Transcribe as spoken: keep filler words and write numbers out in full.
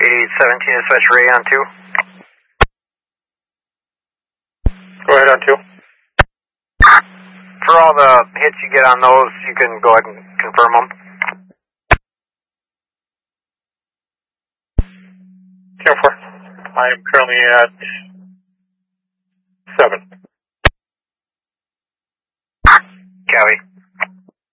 eighty-eight seventeen, dispatch Ray on two. Go ahead on two. For all the hits you get on those, you can go ahead and confirm them. ten four. I am currently at seven. Copy.